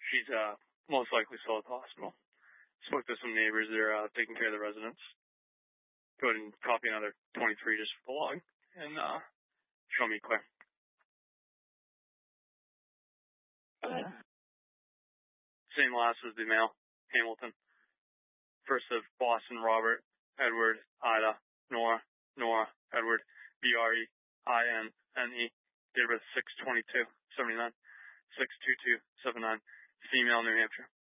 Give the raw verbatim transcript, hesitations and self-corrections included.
she's uh most likely still at the hospital. Spoke to some neighbors. They're uh, taking care of the residents. Go ahead and copy another twenty-three just for the log. And uh, show me Claire. Okay. Same last as the male, Hamilton. First of Boston, Robert, Edward, Ida, Nora, Nora, Edward, B R E I N N E. Date of birth six twenty-two seventy-nine, six two two seven nine. Female, New Hampshire.